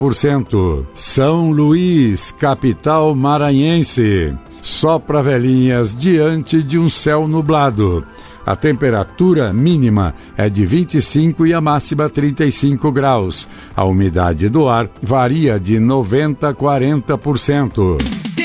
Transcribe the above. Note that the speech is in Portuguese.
São Luís, capital maranhense. Sopra velhinhas diante de um céu nublado. A temperatura mínima é de 25 e a máxima 35 graus. A umidade do ar varia de 90% a 40%.